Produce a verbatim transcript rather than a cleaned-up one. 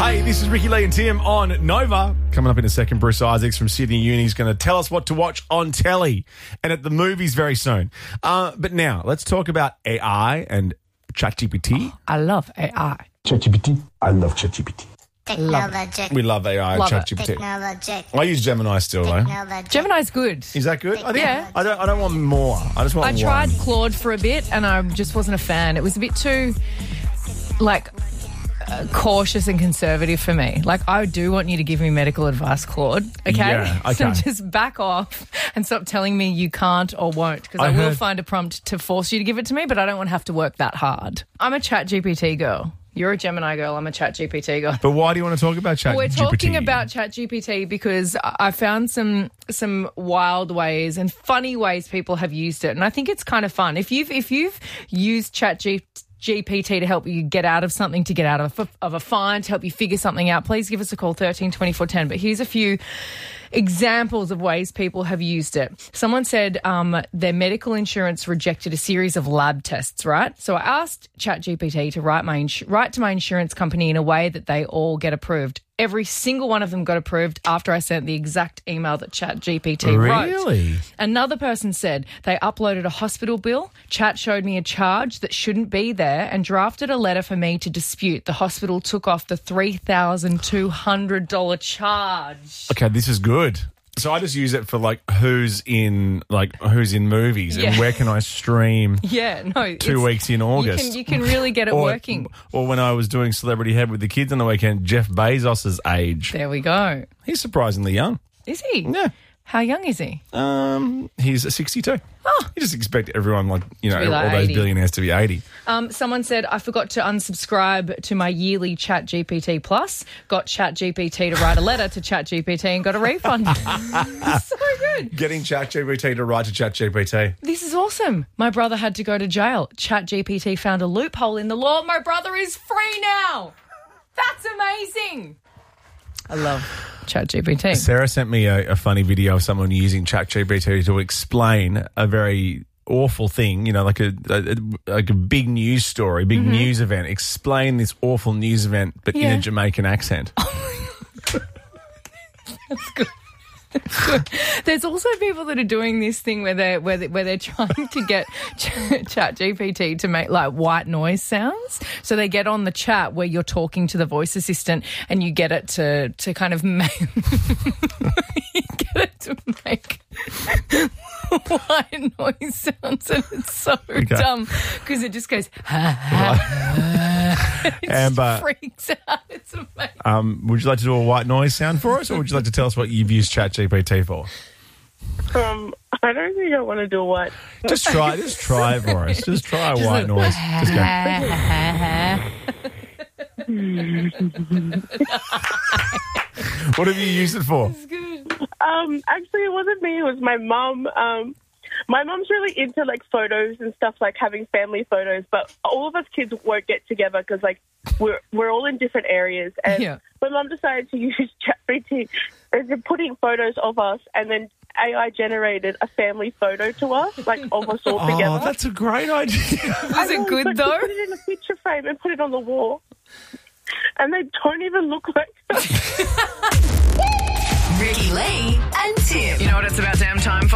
Hey, this is Ricky Lee and Tim on Nova. Coming up in a second, Bruce Isaacs from Sydney Uni is going to tell us what to watch on telly and at the movies very soon. Uh, but now, let's talk about A I and ChatGPT. I love A I. ChatGPT. I love ChatGPT. Technologic. We love A I Love and it. ChatGPT. Technologic. I use Gemini still, though. Technologic. Gemini's good. Is that good? I think Yeah. I don't. I don't want more. I just want I one. tried Claude for a bit and I just wasn't a fan. It was a bit too, like, uh, cautious and conservative for me. Like, I do want you to give me medical advice, Claude, okay? Yeah, okay. So just back off and stop telling me you can't or won't, because I, I will heard- find a prompt to force you to give it to me, but I don't want to have to work that hard. I'm a ChatGPT girl. You're a Gemini girl. I'm a ChatGPT girl. But why do you want to talk about ChatGPT? We're talking about ChatGPT because I I found some some wild ways and funny ways people have used it, and I think it's kind of fun. If you've if you've used ChatGPT to help you get out of something, to get out of a, of a fine, to help you figure something out, please give us a call, thirteen twenty-four ten. But here's a few examples of ways people have used it. Someone said um, their medical insurance rejected a series of lab tests, right? So I asked ChatGPT to write my ins- write to my insurance company in a way that they all get approved. Every single one of them got approved after I sent the exact email that ChatGPT wrote. Really? Another person said they uploaded a hospital bill. Chat showed me a charge that shouldn't be there and drafted a letter for me to dispute. The hospital took off the three thousand two hundred dollars charge. Okay, this is good. So I just use it for like who's in like who's in movies Yeah. and where can I stream Yeah, no. two it's- weeks in August. You can, you can really get it or, working. Or when I was doing Celebrity Head with the kids on the weekend, Jeff Bezos's age. There we go. He's surprisingly young. Is he? Yeah. How young is he? Um, he's sixty-two. Oh. You just expect everyone, like, you know, be like all those eighty. billionaires to be eighty. Um, someone said, I forgot to unsubscribe to my yearly ChatGPT Plus. Got ChatGPT to write a letter to ChatGPT and got a refund. So good. Getting ChatGPT to write to ChatGPT. This is awesome. My brother had to go to jail. ChatGPT found a loophole in the law. My brother is free now. That's amazing. I love ChatGPT. Sarah sent me a, a funny video of someone using ChatGPT to explain a very awful thing, you know, like a, a, like a big news story, big news event. Explain this awful news event, but in Yeah. a Jamaican accent. That's good. That's good. There's also people that are doing this thing where they're where, they, where they're trying to get Ch- ChatGPT to make like white noise sounds. So they get on the chat where you're talking to the voice assistant and you get it to to kind of make you get it to make white noise sounds, and it's so dumb because it just goes. It Amber, freaks out. It's amazing. um, would you like to do a white noise sound for us, or would you like to tell us what you've used ChatGPT for? Um, I don't think I want to do what. Just try, just try it for us. Just try a white noise. Just go. What have you used it for? Um, actually, it wasn't me. It was my mum. Um, my mum's really into like photos and stuff, like having family photos. But all of us kids won't get together because like we're we're all in different areas. And Yeah. my mum decided to use ChatGPT and putting photos of us, and then A I generated a family photo to us, like of us all together. Oh, that's a great idea. Was it good But though? Put it in a picture frame and put it on the wall, and they don't even look like. Ricky Lee and Tim. You know what it's about damn time for?